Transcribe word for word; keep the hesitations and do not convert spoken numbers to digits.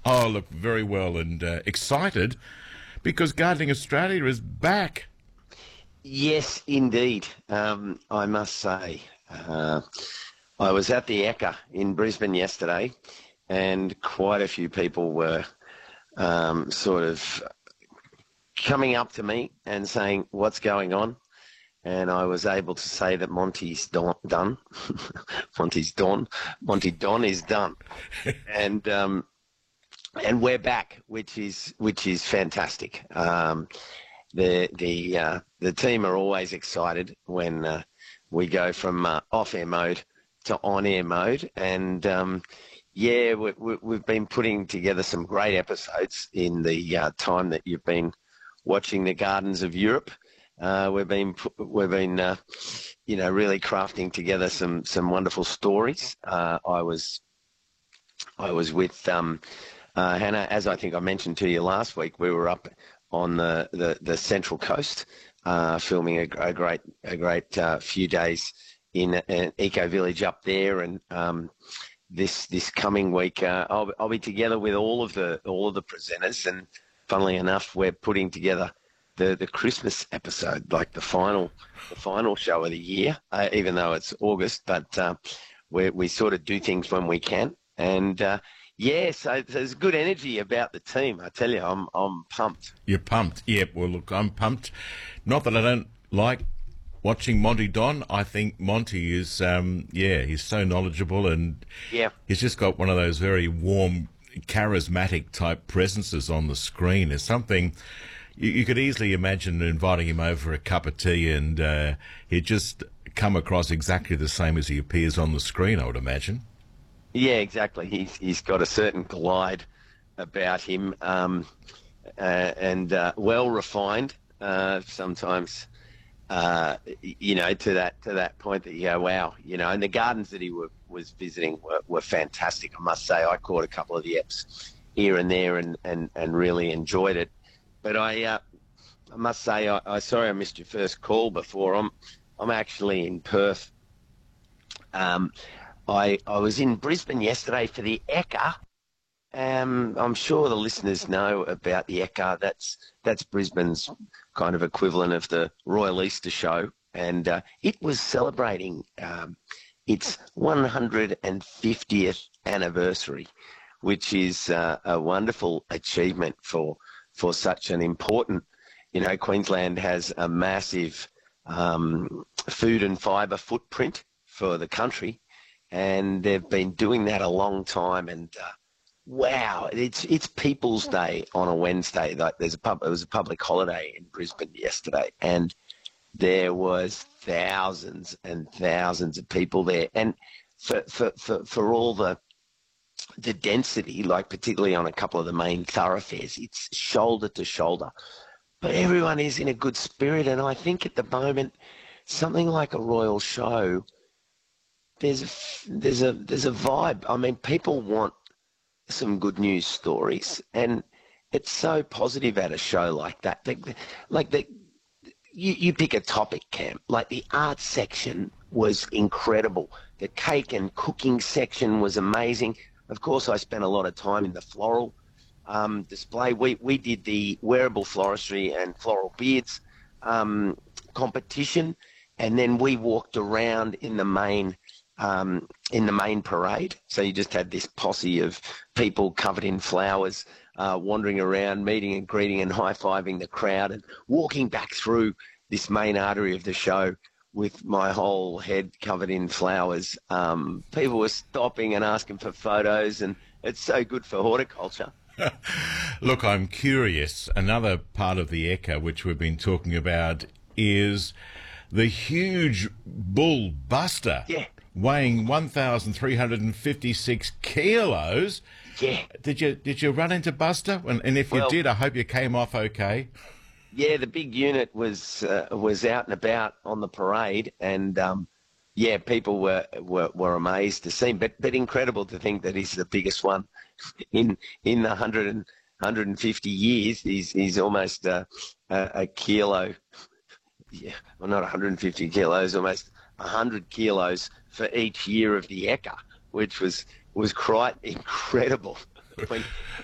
Oh, look, very well and uh, excited because Gardening Australia is back. Yes, indeed. Um, I must say, uh, I was at the Ekka in Brisbane yesterday, and quite a few people were um, sort of coming up to me and saying, "What's going on?" And I was able to say that Monty's don- done. Monty's done. Monty Don is done, and um, and we're back, which is which is fantastic. Um, the the uh, the team are always excited when uh, we go from uh, off-air mode to on-air mode, and um, yeah, we, we, we've been putting together some great episodes in the uh, time that you've been watching the Gardens of Europe. Uh, we've been we've been uh, you know really crafting together some some wonderful stories. Uh, I was I was with um, uh, Hannah, as I think I mentioned to you last week. We were up on the, the, the Central Coast, uh, filming a, a great a great uh, few days in an eco village up there, and um, this this coming week uh, I'll, I'll be together with all of the all of the presenters, and funnily enough, we're putting together the, the Christmas episode, like the final the final show of the year, uh, even though it's August, but uh, we we sort of do things when we can, and. Uh, Yeah, so there's good energy about the team. I tell you, I'm I'm pumped. You're pumped. Yep, well, look, I'm pumped. Not that I don't like watching Monty Don. I think Monty is, um, yeah, he's so knowledgeable, and Yeah. he's just got one of those very warm, charismatic type presences on the screen. There's something, you, you could easily imagine inviting him over for a cup of tea, and uh, he'd just come across exactly the same as he appears on the screen, I would imagine. Yeah, exactly. He's he's got a certain glide about him, um, uh, and uh, well refined. Uh, sometimes, uh, you know, to that to that point that you go, wow, you know. And the gardens that he were, was visiting were, were fantastic. I must say, I caught a couple of the eps here and there, and, and, and really enjoyed it. But I uh, I must say, I, I sorry I missed your first call before. I'm I'm actually in Perth. Um, I, I was in Brisbane yesterday for the Ekka. Um, I'm sure the listeners know about the Ekka. That's that's Brisbane's kind of equivalent of the Royal Easter Show, and uh, it was celebrating um, its one hundred fiftieth anniversary, which is uh, a wonderful achievement for for such an important. You know, Queensland has a massive um, food and fibre footprint for the country. And they've been doing that a long time. And uh, wow, it's it's People's Day on a Wednesday. Like there's a pub, it was a public holiday in Brisbane yesterday, and there was thousands and thousands of people there. And for for for, for all the the density, like particularly on a couple of the main thoroughfares, it's shoulder to shoulder. But everyone is in a good spirit, and I think at the moment something like a royal show. There's a, there's a there's a vibe. I mean, people want some good news stories, and it's so positive at a show like that. Like, like the, you you pick a topic, Cam. Like the art section was incredible. The cake and cooking section was amazing. Of course, I spent a lot of time in the floral um, display. We we did the wearable floristry and floral beards um, competition, and then we walked around in the main. Um, in the main parade. So you just had this posse of people covered in flowers uh, wandering around, meeting and greeting and high-fiving the crowd, and walking back through this main artery of the show with my whole head covered in flowers. Um, people were stopping and asking for photos, and it's so good for horticulture. Look, I'm curious. Another part of the Ekka, which we've been talking about, is the huge bull buster. Yeah. Weighing one thousand three hundred fifty-six kilos. Yeah. Did you did you run into Buster? And, and if you Well, did, I hope you came off okay. Yeah, the big unit was uh, was out and about on the parade, and um, yeah, people were, were were amazed to see him, but but incredible to think that he's the biggest one in in the one hundred and, one hundred fifty years. He's he's almost uh, a, a kilo. Yeah, well, not one hundred fifty kilos, almost one hundred kilos for each year of the Ekka, which was was quite incredible. When